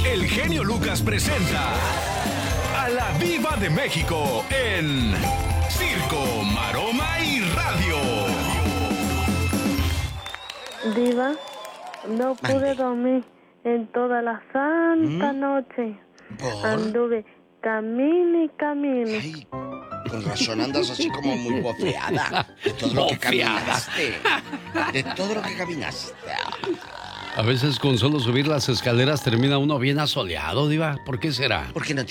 el genio Lucas presenta a la Diva de México en Circo, Maroma y Radio. Diva, no pude dormir en toda la santa noche. ¿Por? Anduve camine y camine. Ay, con razón andas así como muy bofeada. De todo lo que caminaste. De todo lo que caminaste. A veces con solo subir las escaleras termina uno bien asoleado, Diva. ¿Por qué será? Porque no